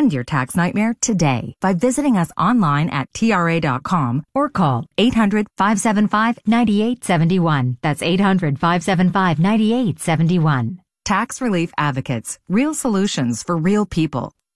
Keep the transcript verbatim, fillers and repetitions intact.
End your tax nightmare today by visiting us online at T R A dot com or call eight hundred, five seven five, nine eight seven one. That's eight hundred, five seven five, nine eight seven one. Tax Relief Advocates. Real solutions for real people.